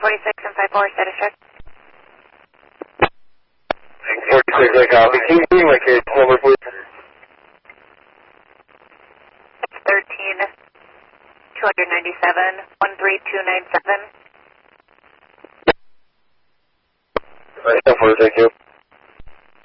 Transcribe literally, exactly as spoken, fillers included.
forty-six and five four, status check. forty-six, I copy. Can you give me my case number, please? thirteen, two ninety-seven, one three two nine seven. Alright, ten four, thank you.